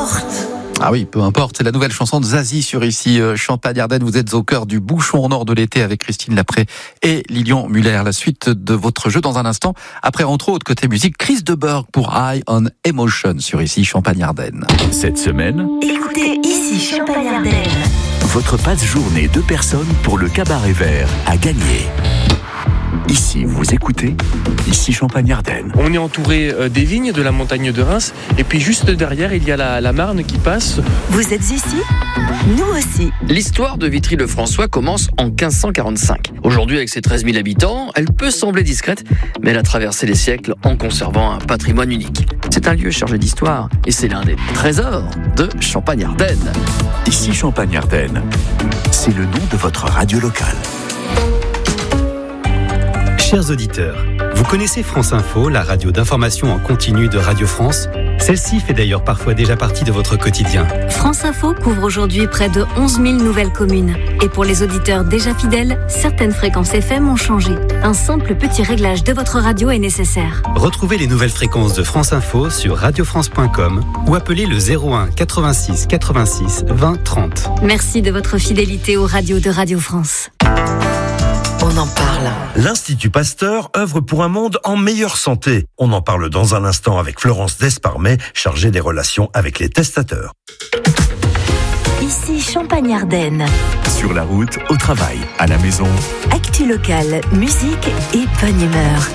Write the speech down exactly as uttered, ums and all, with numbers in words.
importe. Ah oui, peu importe, c'est la nouvelle chanson de Zazie sur ici euh, Champagne-Ardenne. Vous êtes au cœur du bouchon en or de l'été avec Christine Lapré et Lilian Muller. La suite de votre jeu dans un instant. Après, entre autres, côté musique, Chris de Burgh pour High on Emotion sur ici Champagne-Ardenne. Cette semaine, Écoutez ici Champagne-Ardenne. votre passe-journée deux personnes pour le Cabaret Vert à gagner. Ici, vous écoutez, ici Champagne-Ardenne. On est entouré euh, des vignes, de la montagne de Reims, et puis juste derrière, il y a la, la Marne qui passe. Vous êtes ici ? Nous aussi. L'histoire de Vitry-le-François commence en quinze cent quarante-cinq. Aujourd'hui, avec ses treize mille habitants, elle peut sembler discrète, mais elle a traversé les siècles en conservant un patrimoine unique. C'est un lieu chargé d'histoire, et c'est l'un des trésors de Champagne-Ardenne. Ici Champagne-Ardenne, c'est le nom de votre radio locale. Chers auditeurs, vous connaissez France Info, la radio d'information en continu de Radio France ? Celle-ci fait d'ailleurs parfois déjà partie de votre quotidien. France Info couvre aujourd'hui près de onze mille nouvelles communes. Et pour les auditeurs déjà fidèles, certaines fréquences F M ont changé. Un simple petit réglage de votre radio est nécessaire. Retrouvez les nouvelles fréquences de France Info sur radio france point com ou appelez le zéro un quatre-vingt-six quatre-vingt-six vingt trente. Merci de votre fidélité aux radios de Radio France. On en parle. L'Institut Pasteur œuvre pour un monde en meilleure santé. On en parle dans un instant avec Florence Desparmet, chargée des relations avec les testateurs. Ici Champagne-Ardenne. Sur la route, au travail, à la maison. Actu locale, musique et bonne humeur.